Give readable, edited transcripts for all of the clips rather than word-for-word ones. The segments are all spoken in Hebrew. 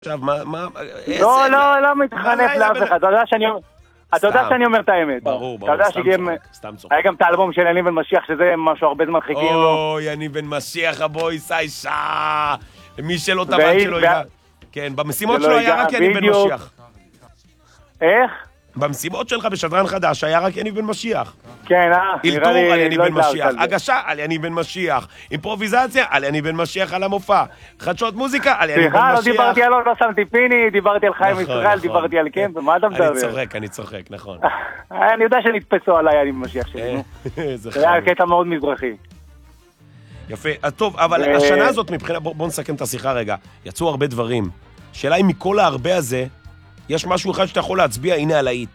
עכשיו, מה... לא מתחנף לאף אחד, אתה יודע שאני אומר את האמת. ברור, סתם צוחק. היה גם את האלבום של יניב בן משיח, שזה משהו הרבה זמן חיכים לו. אוי, יניב בן משיח, הבוי, סיישה. מי שלא טבעת שלו יגע. כן, במשימות שלו היה רק יניב בן משיח. איך? במשימות שלך בשדרן חדש היה רק יניב בן משיח. כן, אלתור על יניב בן משיח, הגשה על יניב בן משיח, אימפרוביזציה על יניב בן משיח על המופע, חדשות מוזיקה על יניב בן משיח. סליחה, לא דיברתי על עוד, לא שמתי פיני, דיברתי על חיים ישראל, דיברתי על כן, ומה אתה מדבר? אני צוחק, נכון. אני יודע שנתפסו עליי יניב בן משיח שלי. זה היה קטע מאוד מזרחי. יפה, טוב, אבל השנה הזאת מבחינה, בואו נסכם את השיחה רגע, יצאו הרבה דברים. שאלה אם מכל ההרבה הזה, יש משהו אחד שאתה יכול להצביע, הנה הלהיט.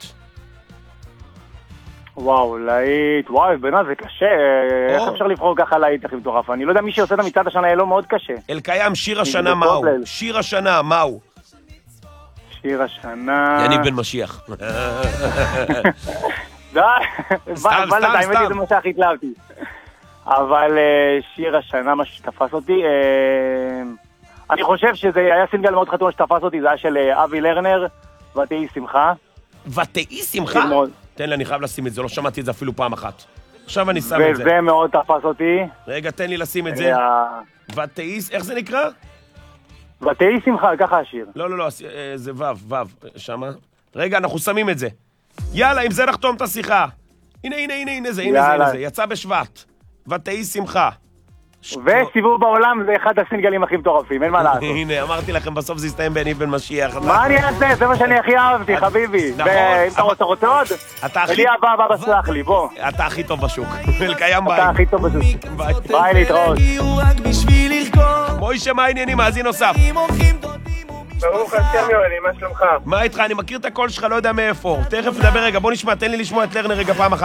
וואו, להיט, וואו, בנה, זה קשה. איך אפשר לבחור ככה להיט הכי מטורף? אני לא יודע, מי שעושה את המצעד השנה יהיה לו מאוד קשה. אלקיים, שיר השנה מהו? שיר השנה מהו? שיר השנה... יניב בן משיח. די, האמת היא זה מה שהכי התלהבתי. אבל שיר השנה, מה שתפס אותי... אני חושב שזה היה סינגל מאוד חתום שתפס אותי, זה היה של אבי לרנר, ותהי שמחה. ותהי שמחה? תן לי, אני חייב לשים את זה, לא שמעתי את זה אפילו פעם אחת. עכשיו אני שם את זה. וזה מאוד תפס אותי. רגע, תן לי לשים את זה. ותהי, איך זה נקרא? ותהי שמחה, ככה השיר. לא, זה וו, שמה. רגע, אנחנו שמים את זה. יאללה, עם זה נחתום את השיחה. הנה זה, יצא בשבט. ותהי שמחה. וסיבוב בעולם זה אחד הסינגלים הכי מטורפים, אין מה לעשות. הנה, אמרתי לכם, בסוף זה יסתיים ביניב בן משיח. מה אני אעשה? זה מה שאני הכי אהבתי, חביבי. ואם אתה רוצה עוד? אלי הבא בסלח לי, בוא. אתה הכי טוב בשוק. אלקיים ביי. אתה הכי טוב בשוק. ביי, להתראות. מוישה, מה העניינים? מאזין נוסף. ברוך השם יואלי, מה שלומך? מה איתך? אני מכיר את הקול שלך, לא יודע מאיפה. תכף נדבר רגע, בוא נשמע, תן לי לשמוע את לרנר רגע פעם אחת.